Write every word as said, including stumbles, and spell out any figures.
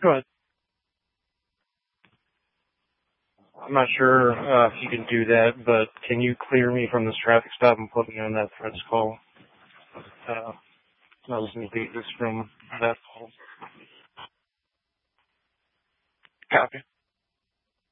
Go ahead. I'm not sure uh, if you can do that, but can you clear me from this traffic stop and put me on that threats call? Uh, I was going to beat this from that